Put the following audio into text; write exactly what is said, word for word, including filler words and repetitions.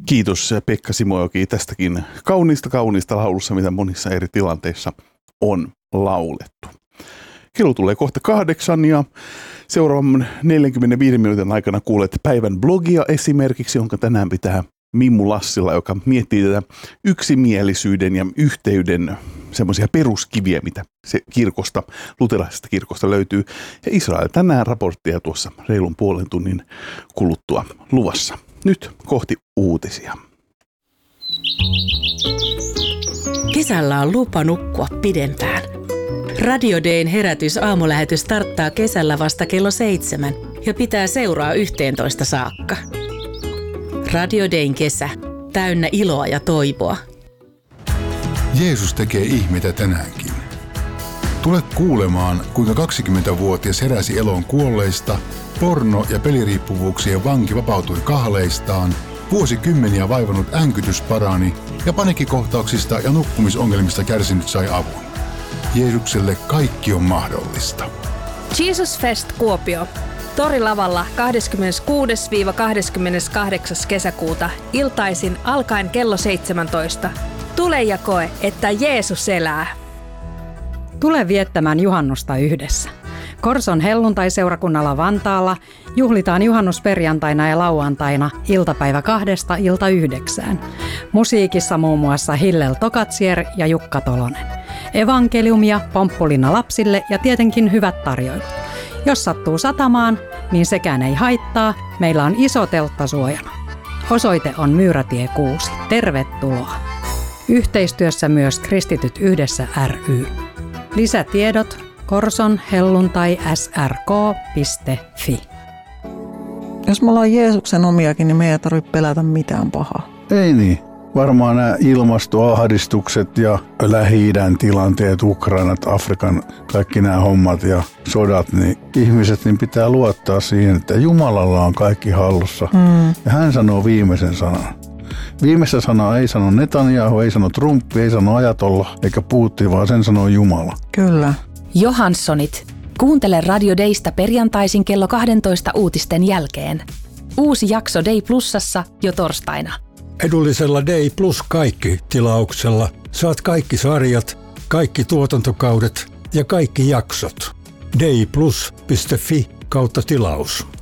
Kiitos Pekka Simojoki tästäkin kauniista kauniista laulussa, mitä monissa eri tilanteissa on laulettu. Kello tulee kohta kahdeksan ja seuraavan neljänkymmenenviiden minuutin aikana kuulet päivän blogia esimerkiksi, jonka tänään pitää Mimmu Lassila, joka miettii tätä yksimielisyyden ja yhteyden semmoisia peruskiviä, mitä se kirkosta, luterilaisesta kirkosta löytyy. Ja Israel tänään raporttia tuossa reilun puolen tunnin kuluttua luvassa. Nyt kohti uutisia. Kesällä on lupa nukkua pidempään. Radio Dayn herätys aamulähetys starttaa kesällä vasta kello seitsemän ja pitää seuraa yhteentoista saakka. Radio Dayn kesä, täynnä iloa ja toivoa. Jeesus tekee ihmeitä tänäänkin. Tule kuulemaan, kuinka kaksikymmentävuotias heräsi eloon kuolleista, porno- ja peliriippuvuuksien vanki vapautui kahleistaan, vuosikymmeniä vaivannut änkytys parani ja paniikkikohtauksista ja nukkumisongelmista kärsinyt sai avun. Jeesukselle kaikki on mahdollista. Jesus Fest Kuopio. Torilavalla kahdeskymmeneskuudes kahdeskymmeneskahdeksas kesäkuuta iltaisin alkaen kello seitsemäntoista. Tule ja koe, että Jeesus elää. Tule viettämään juhannusta yhdessä. Korson helluntaiseurakunnalla Vantaalla juhlitaan juhannusperjantaina ja lauantaina iltapäivä kahdesta ilta yhdeksään. Musiikissa muun muassa Hillel Tokatsier ja Jukka Tolonen. Evankeliumia, pomppulina lapsille ja tietenkin hyvät tarjoilut. Jos sattuu satamaan, niin sekään ei haittaa. Meillä on iso teltta suojana. Osoite on Myyrätie kuusi. Tervetuloa. Yhteistyössä myös Kristityt yhdessä ry. Lisätiedot korson helluntai s r k piste f i. Jos me ollaan Jeesuksen omiakin, niin me ei tarvitse pelätä mitään pahaa. Ei niin. Varmaan nämä ilmastoahdistukset ja Lähi-idän tilanteet, Ukrainat, Afrikan, kaikki nämä hommat ja sodat, niin ihmiset niin pitää luottaa siihen, että Jumalalla on kaikki hallussa. Mm. Ja hän sanoo viimeisen sanan. Viimeistä sanaa ei sano Netanyahu, ei sano Trump, ei sano Ajatolla eikä Putin, vaan sen sanoo Jumala. Kyllä. Johanssonit. Kuuntele Radio Daysta perjantaisin kello kaksitoista uutisten jälkeen. Uusi jakso Day Plusassa jo torstaina. Edullisella Day Plus kaikki -tilauksella saat kaikki sarjat, kaikki tuotantokaudet ja kaikki jaksot. dayplus piste fi kautta tilaus.